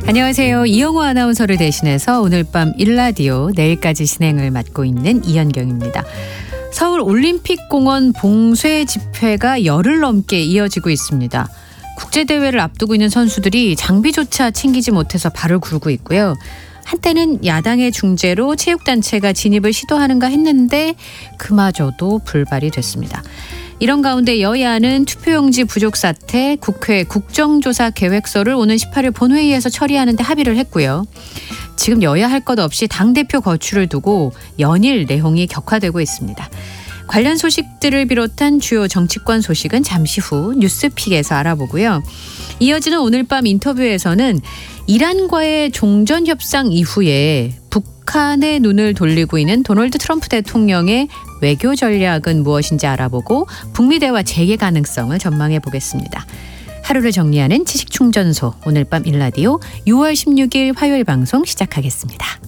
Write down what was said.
안녕하세요. 이영호 아나운서를 대신해서 오늘 밤 일라디오 내일까지 진행을 맡고 있는 이현경입니다. 서울 올림픽공원 봉쇄 집회가 열흘 넘게 이어지고 있습니다. 국제대회를 앞두고 있는 선수들이 장비조차 챙기지 못해서 발을 굴고 있고요. 한때는 야당의 중재로 체육단체가 진입을 시도하는가 했는데 그마저도 불발이 됐습니다. 이런 가운데 여야는 투표용지 부족 사태, 국회 국정조사 계획서를 오는 18일 본회의에서 처리하는 데 합의를 했고요. 지금 여야 할 것 없이 당대표 거취를 두고 연일 내홍이 격화되고 있습니다. 관련 소식들을 비롯한 주요 정치권 소식은 잠시 후 뉴스픽에서 알아보고요. 이어지는 오늘 밤 인터뷰에서는 이란과의 종전협상 이후에 북한의 눈을 돌리고 있는 도널드 트럼프 대통령의 외교 전략은 무엇인지 알아보고 북미 대화 재개 가능성을 전망해 보겠습니다. 하루를 정리하는 지식충전소 오늘 밤 일라디오 6월 16일 화요일 방송 시작하겠습니다.